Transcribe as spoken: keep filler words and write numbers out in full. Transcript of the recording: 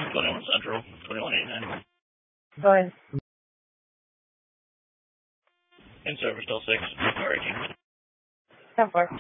twenty-one Central, twenty-one eighty-nine. Go ahead. In service till six, car eighteen. ten four.